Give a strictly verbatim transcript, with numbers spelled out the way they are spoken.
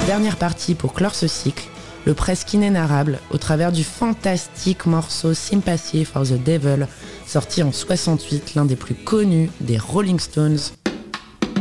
dernière partie pour clore ce cycle, le presque inénarrable au travers du fantastique morceau Sympathy for the Devil, sorti en soixante-huit, l'un des plus connus des Rolling Stones,